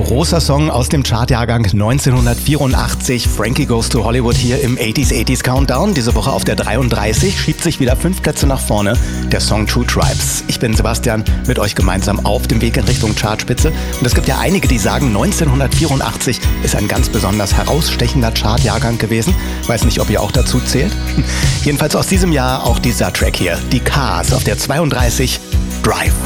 großer Song aus dem Chartjahrgang 1984. Frankie Goes to Hollywood hier im 80s Countdown. Diese Woche auf der 33, schiebt sich wieder 5 Plätze nach vorne. Der Song Two Tribes. Ich bin Sebastian, mit euch gemeinsam auf dem Weg in Richtung Chartspitze. Und es gibt ja einige, die sagen, 1984 ist ein ganz besonders herausstechender Chartjahrgang gewesen. Weiß nicht, ob ihr auch dazu zählt. Jedenfalls aus diesem Jahr auch dieser Track hier. Die Cars auf der 32, Drive.